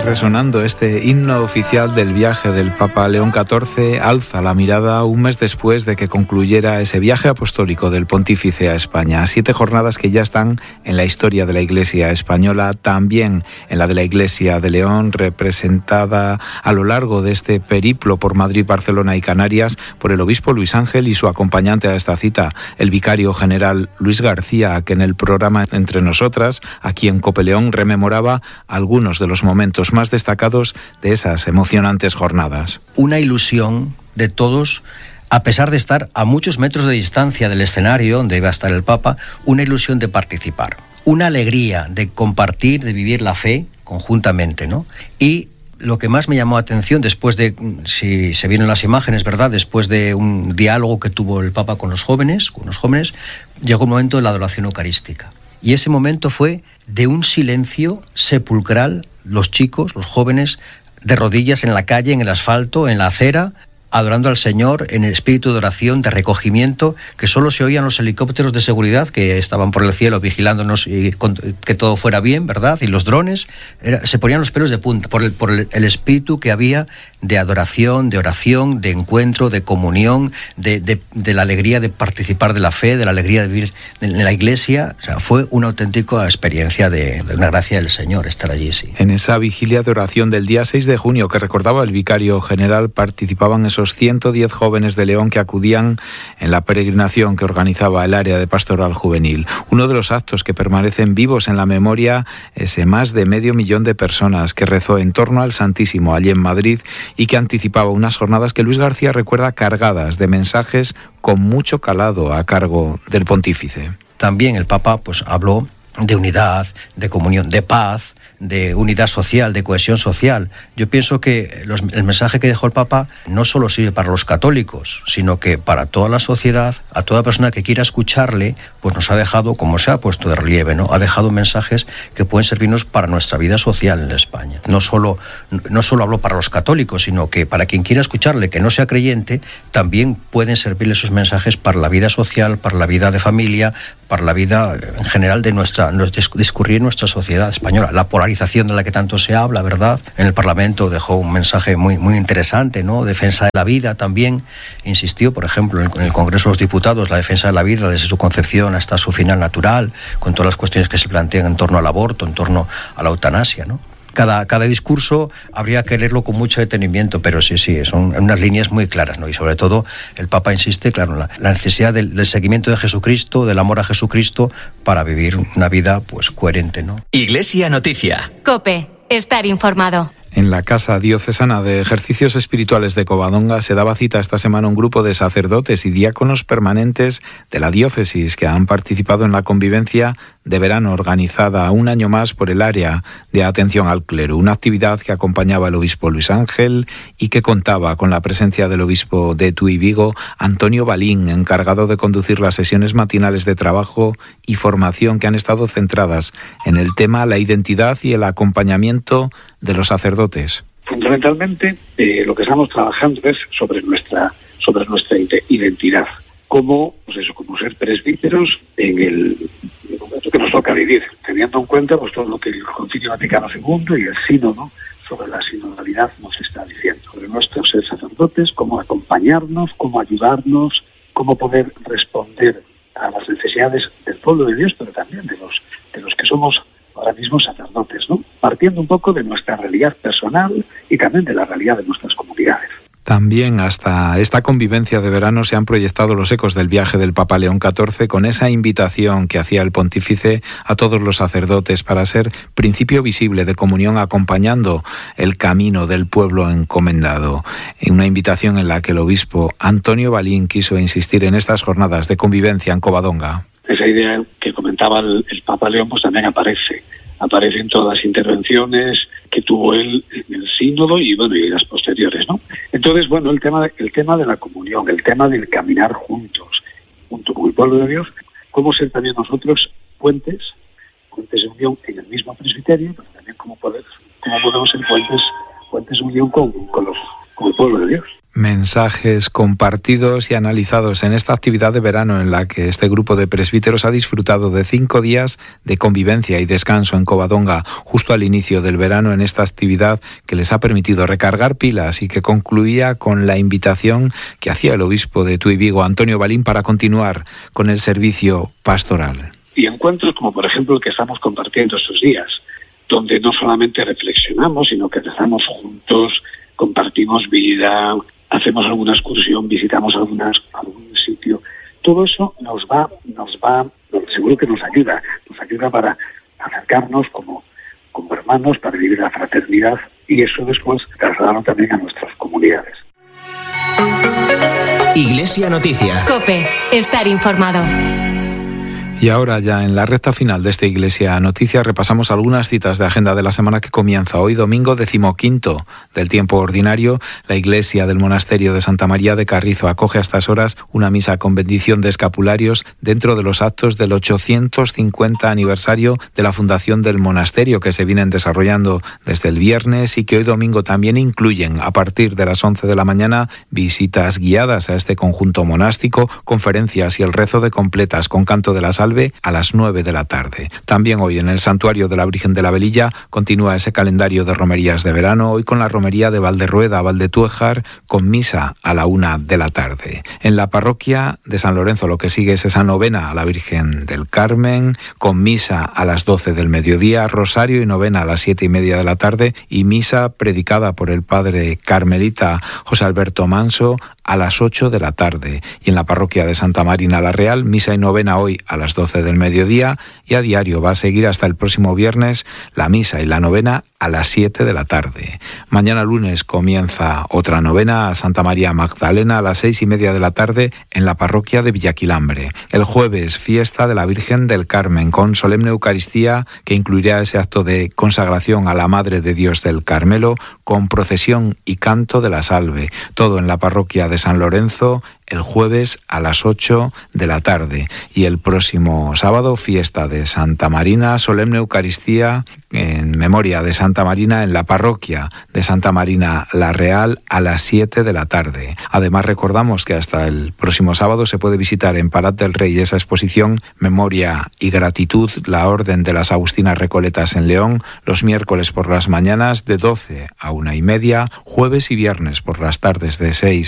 resonando este himno oficial del viaje del Papa León XIV, alza la mirada un mes después de que concluyera ese viaje apostólico del pontífice a España. 7 jornadas que ya están en la historia de la Iglesia española, también en la de la Iglesia de León, representada a lo largo de este periplo por Madrid, Barcelona y Canarias por el obispo Luis Ángel y su acompañante a esta cita, el vicario general Luis García, que en el programa Entre Nosotras, aquí en COPE León, rememoraba algunos de los momentos más destacados de esas emocionantes jornadas. Una ilusión de todos, a pesar de estar a muchos metros de distancia del escenario donde iba a estar el Papa, una ilusión de participar, una alegría de compartir, de vivir la fe conjuntamente, ¿no? Y lo que más me llamó la atención después de, si se vieron las imágenes, ¿verdad?, después de un diálogo que tuvo el Papa con los jóvenes, llegó el momento de la adoración eucarística. Y ese momento fue de un silencio sepulcral, los chicos, los jóvenes, de rodillas en la calle, en el asfalto, en la acera, adorando al Señor en el espíritu de oración, de recogimiento, que solo se oían los helicópteros de seguridad que estaban por el cielo vigilándonos y que todo fuera bien, ¿verdad? Y los drones, se ponían los pelos de punta por el espíritu que había de adoración, de oración, de encuentro, de comunión, de la alegría de participar de la fe, de la alegría de vivir en la iglesia. O sea, fue una auténtica experiencia de una gracia del Señor estar allí, sí. En esa vigilia de oración del día 6 de junio que recordaba el vicario general, participaban esos 110 jóvenes de León que acudían en la peregrinación que organizaba el área de pastoral juvenil. Uno de los actos que permanecen vivos en la memoria, ese más de 500.000 de personas que rezó en torno al Santísimo allí en Madrid y que anticipaba unas jornadas que Luis García recuerda cargadas de mensajes con mucho calado a cargo del pontífice. También el Papa habló de unidad, de comunión, de paz, de unidad social, de cohesión social. Yo pienso que el mensaje que dejó el Papa no solo sirve para los católicos, sino que para toda la sociedad, a toda persona que quiera escucharle, pues nos ha dejado, como se ha puesto de relieve, ¿no? Ha dejado mensajes que pueden servirnos para nuestra vida social en España. No solo habló para los católicos, sino que para quien quiera escucharle, que no sea creyente, también pueden servirle esos mensajes para la vida social, para la vida de familia, para la vida en general de discurrir nuestra sociedad española. La polarización de la que tanto se habla, ¿verdad? En el Parlamento dejó un mensaje muy, muy interesante, ¿no? Defensa de la vida también. Insistió, por ejemplo, en el Congreso de los Diputados, la defensa de la vida desde su concepción hasta su final natural, con todas las cuestiones que se plantean en torno al aborto, en torno a la eutanasia, ¿no? Cada discurso habría que leerlo con mucho detenimiento, pero sí, son unas líneas muy claras, ¿no? Y sobre todo el Papa insiste, claro, en la necesidad del seguimiento de Jesucristo, del amor a Jesucristo, para vivir una vida coherente, ¿no? Iglesia Noticia. COPE. Estar informado. En la Casa Diocesana de Ejercicios Espirituales de Covadonga se daba cita esta semana un grupo de sacerdotes y diáconos permanentes de la diócesis que han participado en la convivencia de verano organizada un año más por el área de atención al clero, una actividad que acompañaba el obispo Luis Ángel y que contaba con la presencia del obispo de Tui Vigo, Antonio Balín, encargado de conducir las sesiones matinales de trabajo y formación que han estado centradas en el tema la identidad y el acompañamiento de los sacerdotes. Fundamentalmente, lo que estamos trabajando es sobre nuestra identidad, como ser presbíteros en el momento que nos toca vivir, teniendo en cuenta todo lo que el Concilio Vaticano II y el Sínodo sobre la sinodalidad nos está diciendo, sobre nuestro ser sacerdotes, cómo acompañarnos, cómo ayudarnos, cómo poder responder a las necesidades del pueblo de Dios, pero también de los que somos ahora mismo sacerdotes, ¿no? Partiendo un poco de nuestra realidad personal y también de la realidad de nuestras comunidades. También hasta esta convivencia de verano se han proyectado los ecos del viaje del Papa León XIV con esa invitación que hacía el pontífice a todos los sacerdotes para ser principio visible de comunión acompañando el camino del pueblo encomendado. Una invitación en la que el obispo Antonio Balín quiso insistir en estas jornadas de convivencia en Covadonga. Esa idea que comentaba el Papa León también aparece en todas las intervenciones que tuvo él en el sínodo y las posteriores, ¿no? Entonces, el tema de la comunión, el tema del caminar juntos, junto con el pueblo de Dios, cómo ser también nosotros puentes de unión en el mismo presbiterio, pero también cómo podemos ser puentes de unión con el pueblo de Dios. Mensajes compartidos y analizados en esta actividad de verano en la que este grupo de presbíteros ha disfrutado de 5 días de convivencia y descanso en Covadonga justo al inicio del verano, en esta actividad que les ha permitido recargar pilas y que concluía con la invitación que hacía el obispo de Tui Vigo, Antonio Balín, para continuar con el servicio pastoral. Y encuentros como por ejemplo el que estamos compartiendo estos días, donde no solamente reflexionamos, sino que rezamos juntos, compartimos vida, hacemos alguna excursión, visitamos algún sitio. Todo eso nos va, seguro que nos ayuda para acercarnos como hermanos, para vivir la fraternidad, y eso después trasladarlo también a nuestras comunidades. Iglesia Noticia. COPE. Estar informado. Y ahora ya en la recta final de esta Iglesia Noticia repasamos algunas citas de agenda de la semana que comienza hoy domingo 15º del tiempo ordinario. La Iglesia del Monasterio de Santa María de Carrizo acoge a estas horas una misa con bendición de escapularios dentro de los actos del 850 aniversario de la fundación del monasterio, que se vienen desarrollando desde el viernes y que hoy domingo también incluyen a partir de las 11 de la mañana visitas guiadas a este conjunto monástico, conferencias y el rezo de completas con canto de la salve a las 9 de la tarde. También hoy en el Santuario de la Virgen de la Velilla continúa ese calendario de romerías de verano, hoy con la romería de Valderrueda, Valdetuéjar, con misa a la 1 de la tarde. En la parroquia de San Lorenzo lo que sigue es esa novena a la Virgen del Carmen, con misa a las 12 del mediodía, rosario y novena a las 7:30 de la tarde y misa predicada por el padre carmelita José Alberto Manso a las 8 de la tarde. Y en la parroquia de Santa Marina la Real, misa y novena hoy a las 12 del mediodía, y a diario va a seguir hasta el próximo viernes la misa y la novena a las 7 de la tarde. Mañana lunes comienza otra novena a Santa María Magdalena a las 6:30 de la tarde en la parroquia de Villaquilambre. El jueves, fiesta de la Virgen del Carmen con solemne Eucaristía que incluirá ese acto de consagración a la Madre de Dios del Carmelo con procesión y canto de la salve. Todo en la parroquia de San Lorenzo el jueves a las 8 de la tarde. Y el próximo sábado, fiesta de Santa Marina, solemne Eucaristía en memoria de Santa Marina en la parroquia de Santa Marina la Real a las 7 de la tarde. Además, recordamos que hasta el próximo sábado se puede visitar en Parat del Rey esa exposición Memoria y Gratitud, la Orden de las Agustinas Recoletas en León, los miércoles por las mañanas de 12 a 1:30, jueves y viernes por las tardes de 6